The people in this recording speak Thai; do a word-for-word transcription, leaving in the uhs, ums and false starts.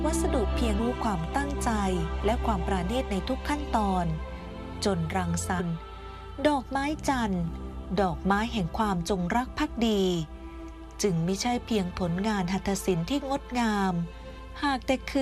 วัสดุเพียงรู้ความตั้งใจและความปราณีตในทุกขั้นตอนจนรังสรรค์ดอกไม้จันทร์ดอกไม้แห่งความจงรักภักดีจึงไม่ใช่เพียงผลงานหัตถศิลป์ที่งดงามหากแต่คือ